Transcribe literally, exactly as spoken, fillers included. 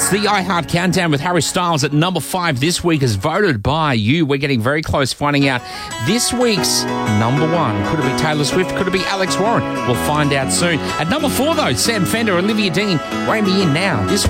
It's the iHeart Countdown with Harry Styles at number five this week as voted by you. We're getting very close finding out this week's number one. Could it be Taylor Swift? Could it be Alex Warren? We'll find out soon. At number four, though, Sam Fender, Olivia Dean, rein me in now. This